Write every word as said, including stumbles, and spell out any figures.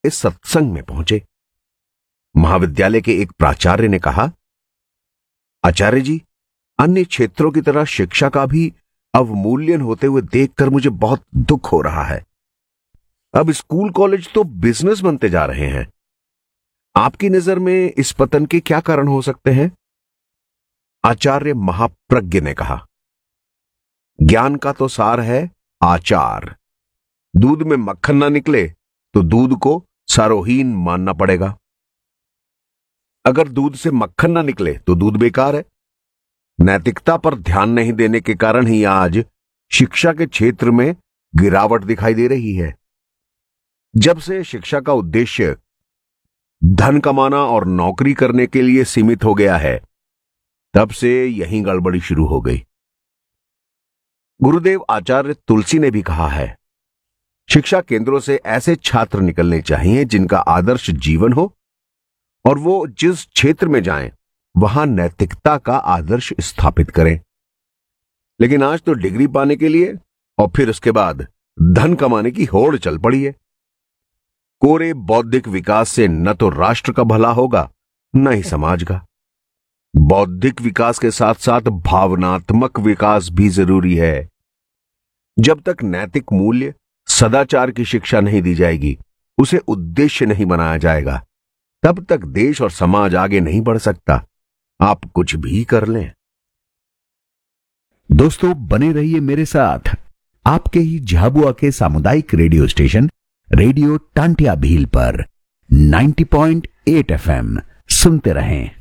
इस सत्संग में पहुंचे। महाविद्यालय के एक प्राचार्य ने कहा, आचार्य जी, अन्य क्षेत्रों की तरह शिक्षा का भी अवमूल्यन होते हुए देखकर मुझे बहुत दुख हो रहा है। अब स्कूल कॉलेज तो बिजनेस बनते जा रहे हैं। आपकी नजर में इस पतन के क्या कारण हो सकते हैं? आचार्य महाप्रज्ञ ने कहा, ज्ञान का तो सार है आचार। दूध में मक्खन ना निकले तो दूध को सारोहीन मानना पड़ेगा। अगर दूध से मक्खन ना निकले तो दूध बेकार है। नैतिकता पर ध्यान नहीं देने के कारण ही आज शिक्षा के क्षेत्र में गिरावट दिखाई दे रही है। जब से शिक्षा का उद्देश्य धन कमाना और नौकरी करने के लिए सीमित हो गया है, तब से यही गड़बड़ी शुरू हो गई। गुरुदेव आचार्य तुलसी ने भी कहा है, शिक्षा केंद्रों से ऐसे छात्र निकलने चाहिए जिनका आदर्श जीवन हो और वो जिस क्षेत्र में जाएं वहां नैतिकता का आदर्श स्थापित करें। लेकिन आज तो डिग्री पाने के लिए और फिर उसके बाद धन कमाने की होड़ चल पड़ी है। कोरे बौद्धिक विकास से न तो राष्ट्र का भला होगा न ही समाज का। बौद्धिक विकास के साथ साथ भावनात्मक विकास भी जरूरी है। जब तक नैतिक मूल्य, सदाचार की शिक्षा नहीं दी जाएगी, उसे उद्देश्य नहीं बनाया जाएगा, तब तक देश और समाज आगे नहीं बढ़ सकता। आप कुछ भी कर लें। दोस्तों, बने रहिए मेरे साथ आपके ही झाबुआ के सामुदायिक radio station radio Tantia Bhil पर नब्बे पॉइंट आठ एफ एम सुनते रहें।